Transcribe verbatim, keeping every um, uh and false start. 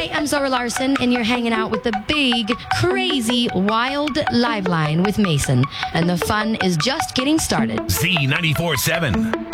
I'm Zora Larson, and you're hanging out with the big, crazy, wild live line with Mason. And the fun is just getting started. Z ninety-four seven.